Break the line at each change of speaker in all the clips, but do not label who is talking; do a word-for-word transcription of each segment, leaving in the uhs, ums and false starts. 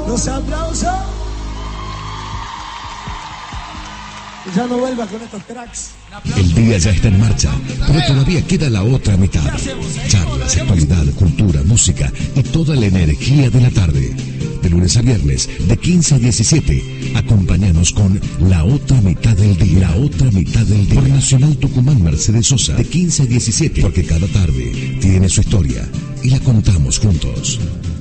Los aplausos. Ya no vuelvas con estos tracks.
El día ya está en marcha, pero todavía queda la otra mitad. Charlas, actualidad, cultura, música y toda la energía de la tarde. De lunes a viernes, de quince a diecisiete. Acompáñanos con La Otra Mitad del Día. La Otra Mitad del Día. Por Nacional Tucumán Mercedes Sosa, de quince a diecisiete. Porque cada tarde tiene su historia y la contamos juntos.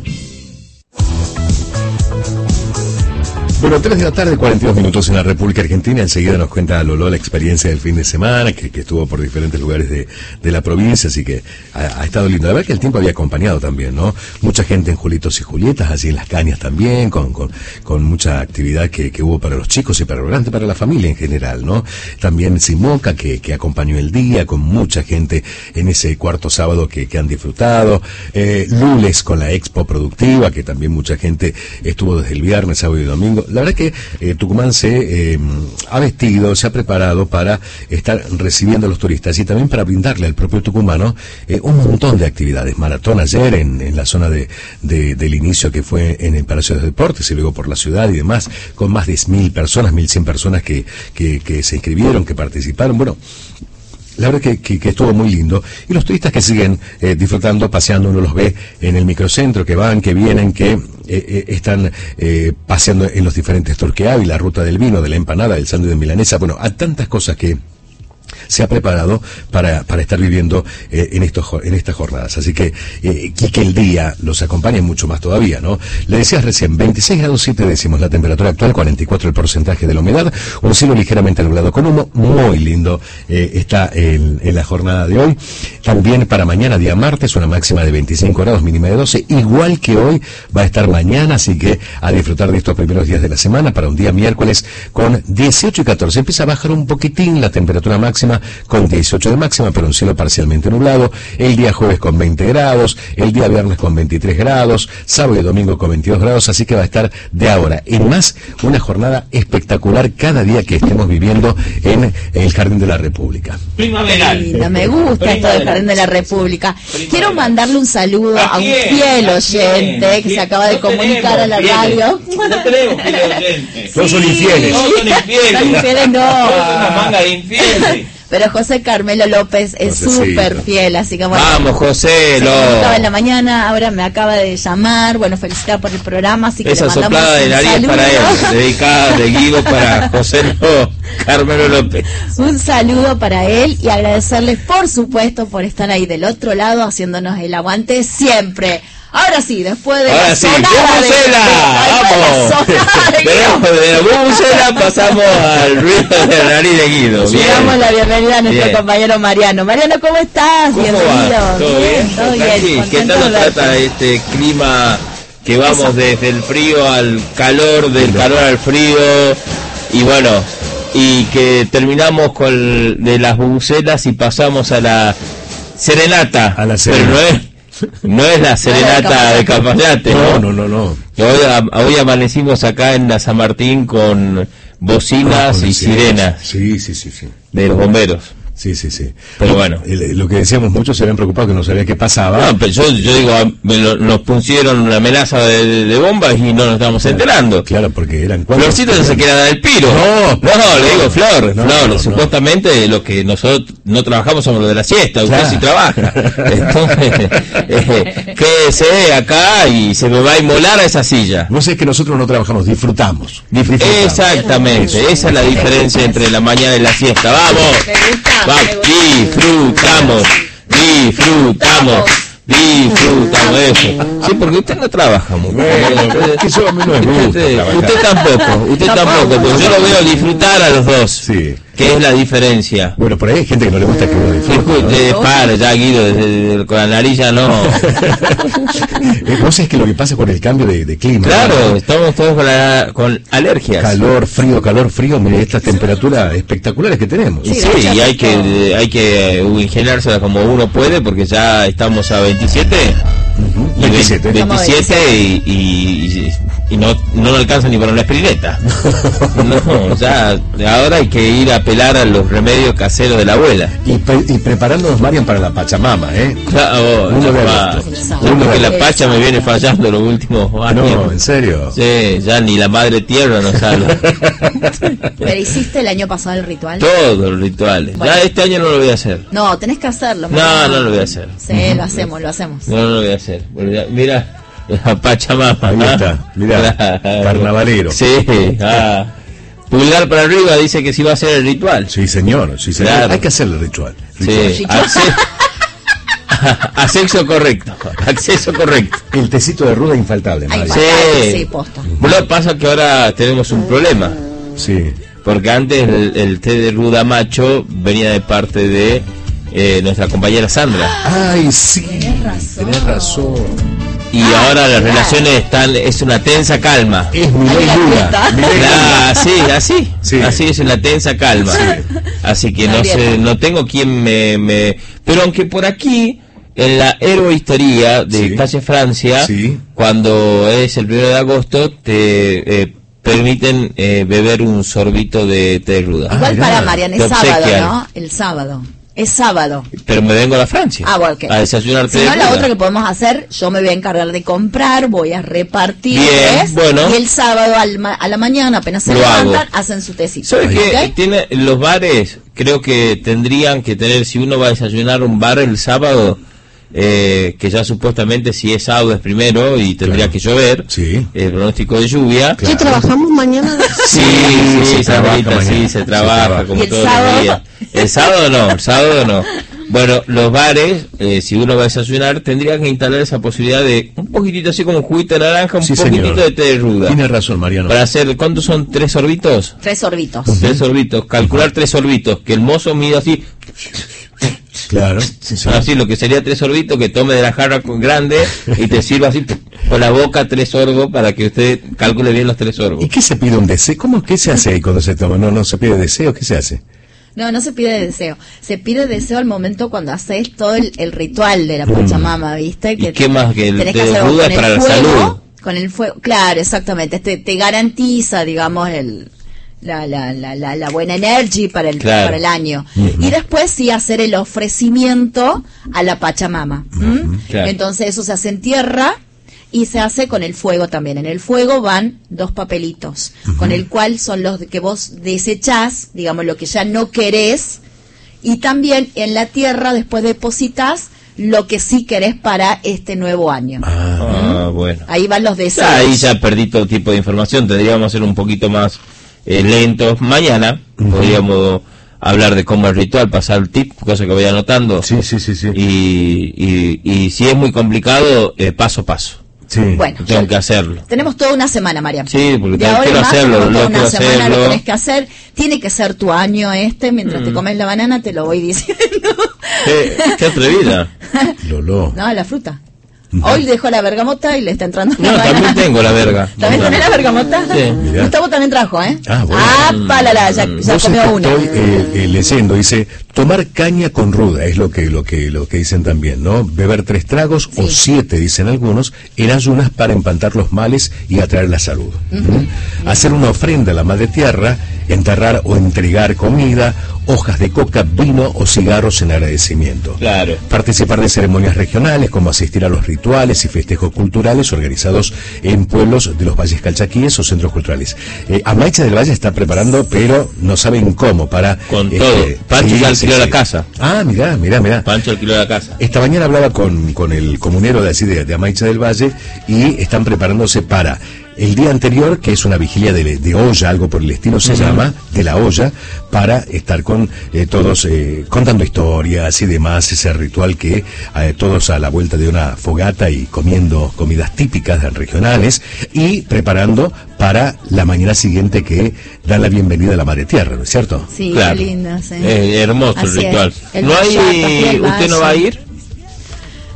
Bueno, tres de la tarde, cuarenta y dos minutos en la República Argentina. Enseguida nos cuenta Lolo la experiencia del fin de semana, que, que estuvo por diferentes lugares de, de la provincia, así que ha, ha estado lindo. La verdad que el tiempo había acompañado también, ¿no? Mucha gente en Julitos y Julietas, así en las Cañas también, con, con, con mucha actividad que, que hubo para los chicos y para los grandes, para la familia en general, ¿no? También Simoca, que, que acompañó el día, con mucha gente en ese cuarto sábado que, que han disfrutado. Eh, Lules con la Expo Productiva, que también mucha gente estuvo desde el viernes, sábado y domingo. La verdad que eh, Tucumán se eh, ha vestido, se ha preparado para estar recibiendo a los turistas y también para brindarle al propio tucumano eh, un montón de actividades. Maratón ayer en, en la zona de, de, del inicio que fue en el Palacio de Deportes y luego por la ciudad y demás, con más de mil personas, mil cien personas que, que, que se inscribieron, que participaron. Bueno, la verdad que, que, que estuvo muy lindo. Y los turistas que siguen eh, disfrutando, paseando, uno los ve en el microcentro, que van, que vienen, que eh, eh, están eh, paseando en los diferentes tours que hay, la ruta del vino, de la empanada, del sándwich de milanesa, bueno, a tantas cosas que se ha preparado para, para estar viviendo eh, en estos en estas jornadas. Así que, eh, que, que el día los acompañe mucho más todavía, ¿no? Le decías recién, veintiséis grados siete décimos la temperatura actual, cuarenta y cuatro el porcentaje de la humedad, un cielo ligeramente nublado con humo, muy lindo eh, está en, en la jornada de hoy. También para mañana, día martes, una máxima de veinticinco grados, mínima de doce, igual que hoy va a estar mañana, así que a disfrutar de estos primeros días de la semana, para un día miércoles con dieciocho y catorce. Empieza a bajar un poquitín la temperatura máxima, con dieciocho de máxima, pero un cielo parcialmente nublado. El día jueves con veinte grados, el día viernes con veintitrés grados, sábado y domingo con veintidós grados, así que va a estar de ahora en más una jornada espectacular cada día que estemos viviendo en el Jardín de la República.
Primaveral.
Linda, me gusta esto del Jardín de la República. Quiero mandarle un saludo a un fiel oyente que se acaba de comunicar a la radio.
No tenemos fieles oyentes.
Todos son infieles.
Todos son infieles.
Son infieles, no.
Todos son una manga de infieles.
Pero José Carmelo López es súper fiel, así que bueno.
Vamos, José, lo...
Estaba en la mañana, ahora me acaba de llamar, bueno, felicitar por el programa, así que
esa
le mandamos
soplada de nariz
saludo.
para él, dedicada de Guido para José lo... Carmelo López.
Un saludo para él y agradecerles, por supuesto, por estar ahí del otro lado, haciéndonos el aguante siempre. Ahora sí, después de
Ahora
la
sí,
sonada de,
¡vamos!
de, de,
Vamos, de la bubucela pasamos al ruido de la nariz de Guido.
Le damos la bienvenida a nuestro
bien.
compañero Mariano. Mariano, ¿cómo estás?
¿Cómo
Bienvenido.
va? ¿Todo bien?
Todo bien.
Tranqui, ¿qué
Contento
tal nos
de verte.
trata este clima que vamos
Eso.
desde el frío al calor, del calor al frío, y bueno, y que terminamos con de las bubucelas y pasamos a la serenata?
A la
Pero
serenata.
no es, no es la serenata de Cafayate,
No,
¿no?
no, no, no.
Hoy, hoy amanecimos acá en la San Martín con bocinas
Ah,
y sirenas
Sí, sí, sí, sí.
de los bomberos.
Sí, sí, sí.
Pero bueno.
El- lo que decíamos, muchos se habían preocupado que no sabía qué pasaba.
No, pero yo, yo digo, me lo- nos pusieron una amenaza de, de, de bombas y no nos estamos enterando.
Claro, porque eran cuatro.
Florcito no se quiere dar el piro.
No,
no, le digo, Flor,
no,
Flor,
no,
supuestamente lo que nosotros no trabajamos somos lo de la siesta, usted
Claro.
sí trabaja. Entonces, eh, quédese acá y se me va a inmolar a esa silla.
Vos sabés que nosotros no trabajamos, disfrutamos. disfrutamos.
Exactamente, esa es la diferencia entre la mañana y la siesta. ¡Vamos!
Me gusta,
Vamos,
me gusta.
disfrutamos, disfrutamos, disfrutamos eso. Sí, porque usted no trabaja mucho.
Bueno, es que eso a mí no me gusta
Usted,
trabajar.
usted tampoco, usted tampoco, porque yo lo veo disfrutar a los dos.
Sí.
¿Qué es la diferencia?
Bueno, por ahí hay gente que no le gusta que uno disfrute.
Disculpe, para, ya Guido, desde- desde- con la nariz ya no.
Eh, Vos sabés que lo que pasa con el cambio de, de clima.
Claro,
¿no?
estamos todos con, la, con alergias.
Calor, frío, calor, frío, mire estas temperaturas espectaculares que tenemos.
Y sí, y hay que hay que uh, ingeniársela como uno puede, porque ya estamos a veintisiete.
Ujú,
Y
veintisiete.
veintisiete y, y, y y no no alcanza ni para una espineta. No, ya ahora hay que ir a apelar a los remedios caseros de la abuela.
Y, pre y preparándonos, Marian, para la Pachamama, ¿eh?
Claro,
Uno de
va.
agosto.
Uno que la Pacha me viene fallando los últimos años.
No, ¿en serio?
Sí, ya ni la madre tierra nos salva.
¿Pero hiciste el año pasado el ritual?
Todos los rituales.
Bueno.
Ya este año no lo voy a hacer.
No, tenés que hacerlo.
No,
mamá.
no lo voy a hacer.
Sí, lo hacemos, lo hacemos.
No, no lo voy a hacer. Mira, la Pachamama.
Ahí está, mira, carnavalero.
Sí, ah. Pulgar para arriba dice que sí va a hacer el ritual.
Sí, señor, sí, señor.
Claro.
Hay que hacer el ritual.
Sí, acceso correcto, acceso correcto.
El tecito de ruda infaltable,
Ay,
Marian.
faltable,
Sí.
sí, posta.
Lo que pasa es que ahora tenemos un problema,
Sí.
porque antes el, el té de ruda macho venía de parte de eh, nuestra compañera Sandra,
Ay, sí.
Tenés razón.
Tenés razón.
y
Ah,
ahora las
claro.
relaciones están, es una tensa calma.
Es Milei
Ay, la
Lula.
fiesta.
Milei Lula.
La- así, así,
Sí.
así es una tensa calma. Así que no
Está
sé,
bien.
no tengo quien me, me, pero aunque por aquí en la heroistería de
Sí.
Calle Francia,
Sí.
cuando es el primero de agosto, te eh, permiten eh, beber un sorbito de té ruda.
Ah,
Igual
mirá.
para Marian,
Te
es sábado,
obsequian.
¿no? El sábado. Es sábado.
Pero me vengo a la Francia
Ah, bueno, ok.
a desayunar té
Si no,
de
la
ruda.
otra que podemos hacer, yo me voy a encargar de comprar, voy a repartir.
Bien,
¿ves?
bueno.
Y el sábado al ma- a la mañana, apenas se
Lo
levantan,
hago.
hacen su tecito.
¿Sabe
¿Ok?
que tiene los bares? Creo que tendrían que tener, si uno va a desayunar un bar el sábado, eh, que ya supuestamente si es sábado es primero y tendría
Claro.
que llover,
Sí.
el pronóstico de lluvia.
Claro.
¿Qué trabajamos mañana?
Sí,
se
sí,
trabaja
Sabrita, sí,
mañana.
se
Se
trabaja
trabaja.
como
¿Y el
todos
sábado?
los días. El sábado no, el sábado no. Bueno, los bares, eh, si uno va a desayunar, tendrían que instalar esa posibilidad de un poquitito así como un juguito de naranja, un
Sí,
poquitito
señor.
de té de ruda.
Tiene razón, Mariano.
Para hacer, ¿cuántos son? ¿Tres sorbitos?
Tres sorbitos.
Tres sorbitos, calcular tres sorbitos, que el mozo mida así,
Claro. Sí, sí.
así lo que sería tres sorbitos, que tome de la jarra con- grande y te sirva así con la boca tres sorbos para que usted calcule bien los tres sorbos.
¿Y qué se pide un deseo? ¿Cómo qué se hace ahí cuando se toma? No, no se pide deseo, ¿qué se hace?
No, no se pide deseo. Se pide deseo al momento cuando haces todo el, el ritual de la Pachamama, ¿viste?
¿Y qué más que el
tenés
té
que
de
hacerlo
ruda
con
es para
el
la
fuego,
salud?
Con el fuego, claro, exactamente. Te, te garantiza, digamos, el, la, la, la, la, la buena energía para el,
Claro.
para el año. Y después sí hacer el ofrecimiento a la Pachamama. ¿m?
Claro.
Entonces eso se hace en tierra. Y se hace con el fuego también. En el fuego van dos papelitos, con el cual son los que vos desechás, digamos, lo que ya no querés, y también en la tierra después depositas lo que sí querés para este nuevo año.
Ah, bueno.
Ahí van los deseos.
Ahí ya perdí todo tipo de información, tendríamos que ser un poquito más eh, lentos. Mañana podríamos hablar de cómo el ritual, pasar el tip, cosa que voy anotando.
Sí, sí, sí, sí.
Y, y, y si es muy complicado, eh, paso a paso.
Sí.
Bueno,
Tengo que hacerlo.
tenemos toda una semana, Mariam.
Sí, porque
de
tengo-
ahora
quiero
en más
hacerlo,
tenemos toda
lo
una
quiero
semana,
hacerlo.
lo tenés que hacer. Tiene que ser tu año este, mientras
Mm.
te comes la banana, te lo voy diciendo.
Eh, qué atrevida.
Lolo.
No, la fruta. Hoy dejó la bergamota y le está entrando la
No,
banana.
también tengo la verga.
¿También tenés la bergamota?
Sí.
Mirá.
Gustavo también trajo, ¿eh?
Ah, bueno.
Ah, palala, ya, ya
Vos
comió
sabés que
uno.
estoy eh, eh, leyendo, dice, tomar caña con ruda, es lo que lo que lo que dicen también, ¿no? Beber tres tragos o
Sí.
siete, dicen algunos, en ayunas para empantar los males y atraer la salud. ¿Mm? Hacer una ofrenda a la madre tierra, enterrar o entregar comida, hojas de coca, vino o cigarros en agradecimiento.
Claro.
Participar de ceremonias regionales, como asistir a los rituales y festejos culturales organizados en pueblos de los valles calchaquíes o centros culturales. Eh, Amaicha del Valle está preparando, pero no saben cómo, para...
Con todo. Pancho ya alquiló la casa.
Ah, mirá, mirá, mirá.
Pancho alquiló la casa.
Esta mañana hablaba con, con el comunero de, así de, de Amaicha del Valle y están preparándose para el día anterior, que es una vigilia de, de olla, algo por el estilo se llama, de la olla, para estar con eh, todos eh, contando historias y demás, ese ritual que eh, todos a la vuelta de una fogata y comiendo comidas típicas regionales y preparando para la mañana siguiente que dan la bienvenida a la Madre Tierra, ¿no es cierto?
Sí,
Claro.
qué lindo, sí.
Eh, hermoso el
Así es.
ritual.
El
No
Vallato, aquí
hay,
el
¿usted no
Valle.
va a ir?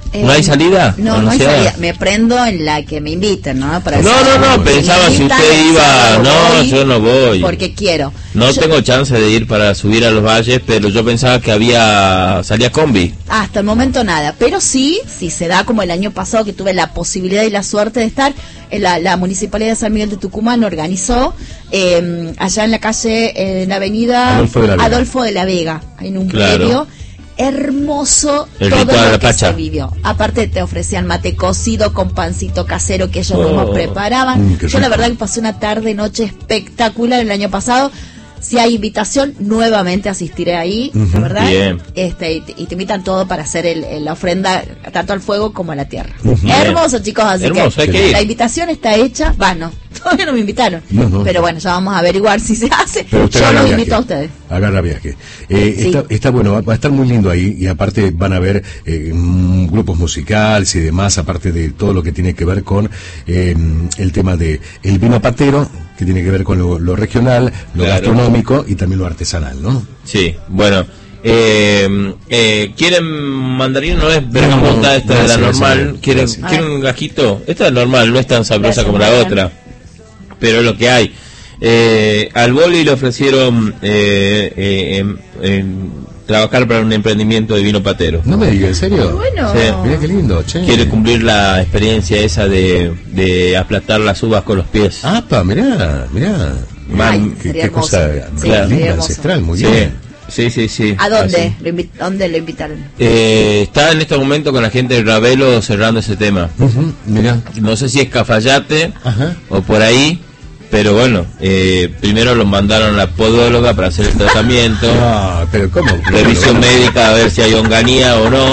Eh,
¿No hay salida?
No,
¿O
no hay
se da?
salida. Me prendo en la que me inviten, ¿no? Para
No,
saber.
no, no,
Me
pensaba si
invitan,
usted
el
iba.
sábado
No,
voy
yo no voy.
Porque quiero.
No
Yo-
tengo chance de ir para subir a los valles, pero yo pensaba que había salía combi.
Hasta el momento nada, pero sí, si se da como el año pasado que tuve la posibilidad y la suerte de estar, en la, la Municipalidad de San Miguel de Tucumán organizó eh, allá en la calle, eh, en la avenida
Adolfo de la Vega.
Adolfo de la Vega, en un
Claro.
predio hermoso
El
todo
ritual de
lo
la
que
pacha.
se vivió. Aparte te ofrecían mate cocido con pancito casero que ellos
Oh.
mismos preparaban.
Mm, qué
Yo la
rico.
verdad que pasé una tarde noche espectacular el año pasado. Si hay invitación, nuevamente asistiré ahí,
Ujú.
la verdad.
Bien.
Este, y, te, y te invitan todo para hacer el, el- la ofrenda tanto al fuego como a la tierra.
Bien.
Hermoso, chicos, así
Hermoso,
que,
hay que ir.
la invitación está hecha. Va, no, todavía no me invitaron.
No, no.
Pero bueno, ya vamos a averiguar si se hace.
Pero usted
Yo
agarra
los
viaje.
invito a ustedes.
Agarra viaje. Eh,
Sí.
está, está bueno, va, va a estar muy lindo ahí y aparte van a ver eh, mm, grupos musicales y demás, aparte de todo lo que tiene que ver con eh, el tema de el vino patero, que tiene que ver con lo, lo regional, lo
Claro.
gastronómico y también lo artesanal, ¿no?
Sí, bueno. Eh, eh, ¿Quieren mandarina? No es bergamota,
No,
esta de la
gracias,
normal.
gracias.
¿Quieren,
Gracias.
¿quieren un gajito? Esta es normal, no es tan sabrosa
Gracias,
como la
Marian.
otra. Pero es lo que hay. Eh, al Boli le ofrecieron eh, eh, em- em, trabajar para un emprendimiento de vino patero.
No me diga, ¿en serio?
Bueno.
Sí.
Mira qué lindo, che.
Quiere cumplir la experiencia esa de, de aplastar las uvas con los pies.
Ah, pa, mirá, mirá.
Ay,
qué,
sería
qué
hermoso.
cosa
Sí,
linda,
sería hermoso.
ancestral, muy
sí,
bien.
sí, sí, sí.
¿A dónde?
Así.
¿Lo invi- ¿Dónde lo invitaron?
Eh, está en este momento con la gente de Ravelo cerrando ese tema.
Ujú, mirá.
No sé si es Cafayate
Ajá.
o por ahí, pero bueno, eh, primero los mandaron a la podóloga para hacer el tratamiento,
Ah, pero ¿cómo?
revisión médica a ver si hay onganía o no,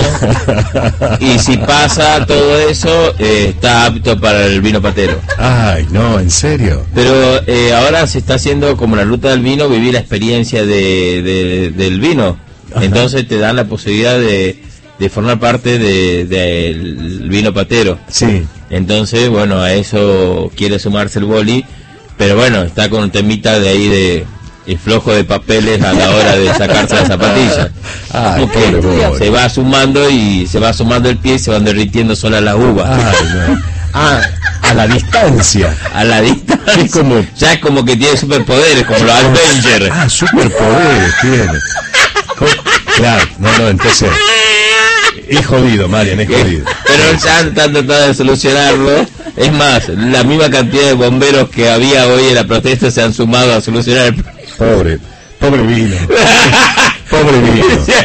y si pasa todo eso, eh, está apto para el vino patero.
Ay, no, en serio.
Pero eh, ahora se está haciendo como la ruta del vino, vivir la experiencia de, de- del vino.
Ajá.
Entonces te dan la posibilidad de, de formar parte de- del vino patero.
Sí.
Entonces, bueno, a eso quiere sumarse el Boli, pero bueno, está con un temita de ahí de el flojo de papeles a la hora de sacarse las zapatillas.
Ay,
Porque
pobre Boli.
se va sumando y se va sumando el pie y se van derritiendo solas las uvas.
Ay, no. Ah, a la distancia.
A la distancia.
Es como-
Ya es como que tiene superpoderes, como los Avengers.
Ah, superpoderes tiene. Co- Claro, no, no, entonces. Es jodido, Marian, es jodido.
Pero ya han tratado de solucionarlo. Es más, la misma cantidad de bomberos que había hoy en la protesta se han sumado a solucionar el problema.
Pobre, pobre vino. Pobre vino.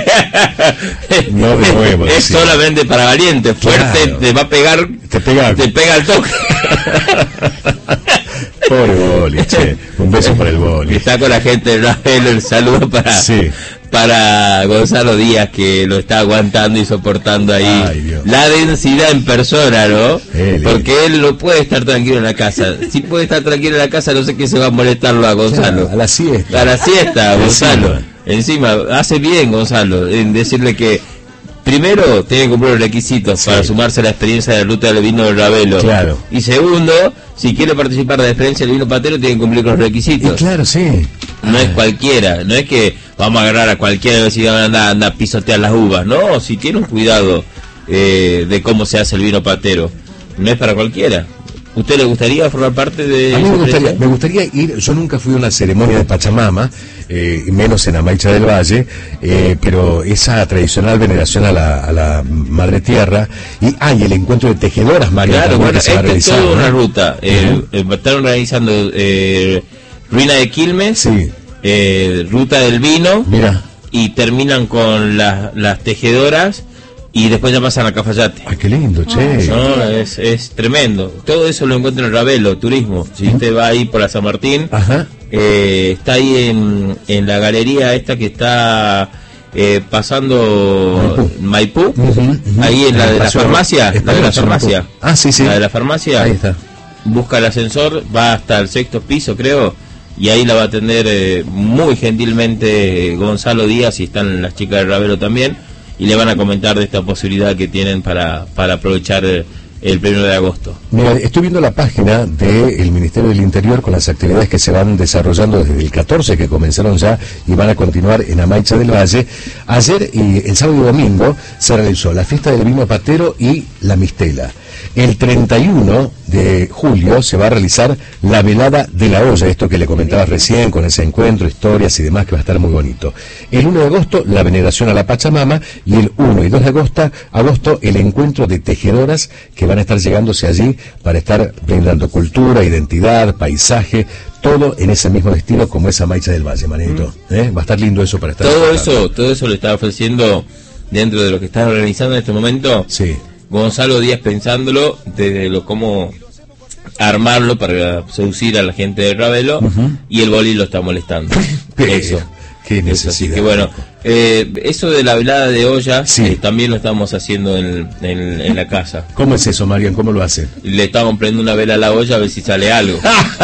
No de nuevo.
Es
sí.
solamente para valientes. Fuerte
Claro.
te va a pegar,
Te pega.
te pega el toque.
Pobre Boli, che. Un beso para el Boli.
Está con la gente de Rafael, el saludo para
Sí.
para Gonzalo Díaz, que lo está aguantando y soportando ahí.
Ay, Dios.
La densidad en persona, ¿no?
Él,
Porque él no puede estar tranquilo en la casa. Si puede estar tranquilo en la casa, no sé qué se va a molestarlo a Gonzalo.
A la siesta.
A la siesta, Gonzalo.
Encima.
Encima, hace bien Gonzalo en decirle que primero tiene que cumplir los requisitos
Sí.
para sumarse a la experiencia de la ruta del vino de Ravelo.
Claro.
Y segundo, si quiere participar de la experiencia del vino patero, tiene que cumplir con los
Y
requisitos.
claro, sí.
No es cualquiera, no es que vamos a agarrar a cualquiera y decir anda, anda a pisotear las uvas. No, si tiene un cuidado eh, de cómo se hace el vino patero, no es para cualquiera. ¿Usted le gustaría formar parte de
A mí
esa
me gustaría,
experiencia?
me gustaría ir, yo nunca fui a una ceremonia de Pachamama, eh, menos en Amaicha del Valle, eh, pero esa tradicional veneración a la, a la Madre Tierra, y hay el encuentro de tejedoras, María,
Claro,
también,
bueno,
que se va a
esta es
realizar,
toda
¿no?
una ruta. Eh,
Ujú.
eh, están organizando eh, Ruina de Quilmes,
Sí,
eh, Ruta del Vino,
mira,
y terminan con las, las tejedoras y después ya pasan a Cafayate.
ay, qué lindo, che.
No, es, es tremendo. Todo eso lo encuentra en Ravelo, turismo. Si usted va ahí por la San Martín,
Ajá,
eh, está ahí en, en la galería esta que está eh, pasando Maipú,
Ujú, ujú.
ahí en la de la
Espacio-
farmacia, la de
Espacio
la farmacia.
Maipú. Ah, sí, sí.
La de la farmacia.
Ahí está.
Busca el ascensor, va hasta el sexto piso, creo, y ahí la va a atender eh, muy gentilmente Gonzalo Díaz, y están las chicas de Ravelo también, y le van a comentar de esta posibilidad que tienen para, para aprovechar eh, el primero de agosto.
Mira, estoy viendo la página del Ministerio del Interior con las actividades que se van desarrollando desde el catorce, que comenzaron ya y van a continuar en Amaicha del Valle. Ayer, y el sábado y domingo, se realizó la fiesta del vino patero y la mistela. El treinta y uno de julio se va a realizar la velada de la olla, esto que le comentabas recién, con ese encuentro, historias y demás, que va a estar muy bonito. El uno de agosto, la veneración a la Pachamama, y el uno y dos de agosto, agosto el encuentro de tejedoras que van a estar llegándose allí para estar brindando cultura, identidad, paisaje, todo en ese mismo estilo como esa Amaicha del Valle, manito. ¿Eh? Va a estar lindo eso para estar...
Todo eso, todo eso lo está ofreciendo dentro de lo que están organizando en este momento.
Sí.
Gonzalo Díaz pensándolo desde lo cómo armarlo para seducir a la gente de Ravelo, uh-huh. y el boli lo está molestando. Eso.
Qué necesidad.
Así que bueno, eh, eso de la velada de olla,
sí.
eh, también lo estamos haciendo en, en, en la casa.
¿Cómo es eso, Marian? ¿Cómo lo hace?
Le estamos prendiendo una vela a la olla a ver si sale algo.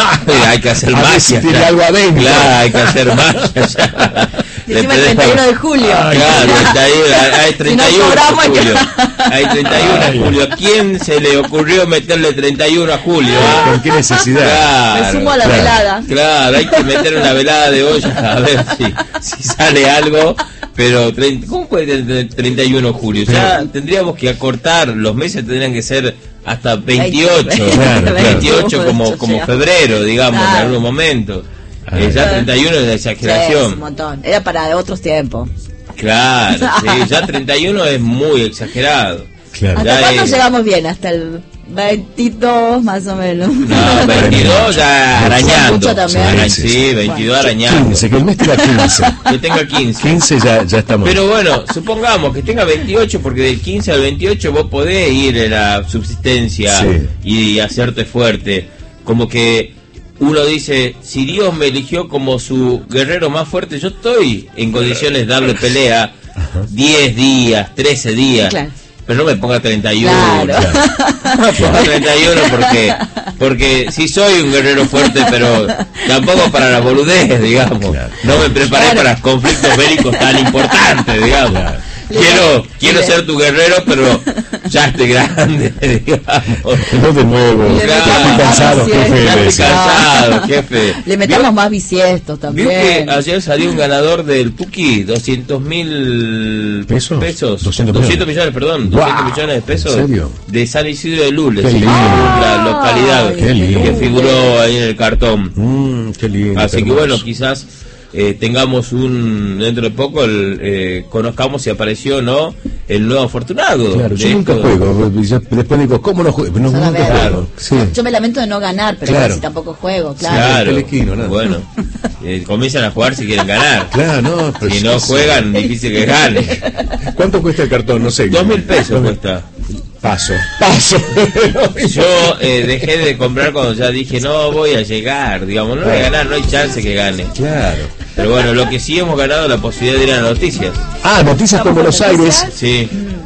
Hay que hacer
a
magia.
Ver si tiene algo adentro.
Claro, hay que hacer magia.
Y encima el treinta y uno de julio.
Ay, claro, treinta y uno, hay treinta y uno de julio. Hay treinta y uno de julio. ¿A quién se le ocurrió meterle treinta y uno a julio? ¿Ah?
¿Con qué necesidad?
Claro,
me sumo a la
claro.
velada.
Claro, hay que meter una velada de olla a ver si, si sale algo. Pero, ¿cómo puede tener treinta y uno de julio? Ya tendríamos que acortar, los meses tendrían que ser hasta veintiocho.
Claro,
veintiocho como, como febrero, digamos, claro. En algún momento.
Ah,
eh, ya treinta y uno es de exageración.
Sí, es un montón. Era para otros tiempos.
Claro, sí, ya treinta y uno es muy exagerado.
Claro.
¿Hasta
ya
cuándo
es...
llegamos bien? Hasta el veintidós más o menos.
No, veintidós ya arañando.
También.
Sí, sí, veintidós bueno. Arañando.
quince, que el mes tenga quince.
Que tenga quince.
quince ya, ya estamos.
Pero bueno, supongamos que tenga veintiocho, porque del quince al veintiocho vos podés ir en la subsistencia, sí. y hacerte fuerte. Como que uno dice, si Dios me eligió como su guerrero más fuerte, yo estoy en condiciones de darle pelea diez días, trece días. Claro. Pero no me ponga treinta y uno. Claro. No me ponga treinta y uno porque, porque sí soy un guerrero fuerte, pero tampoco para la boludez, digamos. Claro. No me preparé claro. para conflictos bélicos tan importantes, digamos. Claro. Quiero, quiero ser tu guerrero, pero ya estoy grande, digamos.
No de nuevo.
Le
claro. Estoy cansado, jefe.
Ya estoy cansado, jefe.
Le metemos más bisiestos también.
¿Vio que ayer salió un ganador del Puki? doscientos mil
pesos.
pesos.
doscientos,
doscientos millones, perdón.
Wow.
doscientos millones de pesos.
¿En serio?
De San Isidro de Lules.
Qué lindo.
La localidad.
Qué lindo.
Que figuró ahí en el cartón.
Mm, qué lindo.
Así que bueno, quizás eh, tengamos un, dentro de poco, el, eh, conozcamos si apareció o no el nuevo afortunado.
Claro, yo nunca esto. juego. Yo después digo, ¿cómo no juego? No, nunca juego. Sí.
Yo me lamento de no ganar, pero claro. Si tampoco juego, claro.
Claro, telequino, nada. Bueno, eh, comienzan a jugar si quieren ganar.
Claro, no.
Pero si no juegan, difícil que ganen.
¿Cuánto cuesta el cartón? No sé.
Dos mil pesos cuesta.
Paso, paso.
Yo eh, dejé de comprar cuando ya dije, no voy a llegar, digamos, no voy a ganar, no hay chance que gane.
Claro.
Pero bueno, lo que sí hemos ganado la posibilidad de ir a las noticias.
Ah, noticias con Buenos Aires.
Sí.